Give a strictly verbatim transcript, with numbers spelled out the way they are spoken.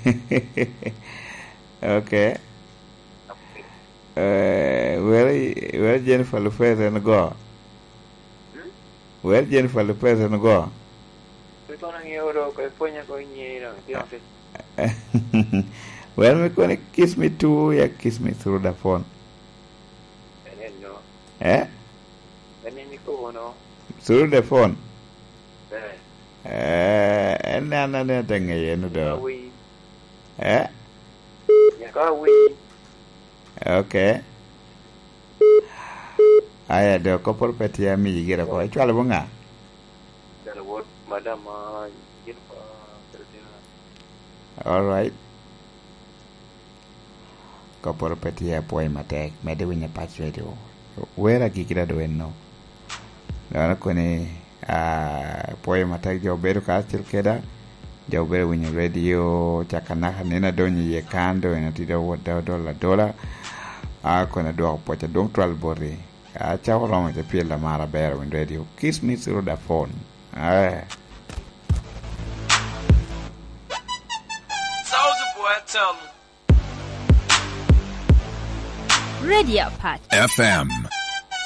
Okay. Uh, where where Jennifer Lopez and go? Hmm? Where Jennifer Lopez and go? We're going to Europe, California, going here. Well, we're gonna kiss me too. Yeah, kiss me through the phone. And then no. Eh? And then you go no. Through the phone. Eh. Eh, and then another thing, you know. We. Eh? Yeah, go we. Okay. I had a couple petty me you get a boy. Chalabunga. That what Madam All right. Couple petty boy matek, medewin a patch radio. Where a gigida do no? Dona kone a boy matek jo beru castle keda. Jo beru win radio, Jakanaka Nina Doni ye cando and a tido what dollar dollar. A kona do pocha don't twelve body. A chow wrong with the peel la mara bear when radio. Kiss me through the phone. Ah. Soldier boy, tell me. Radio Pat F M.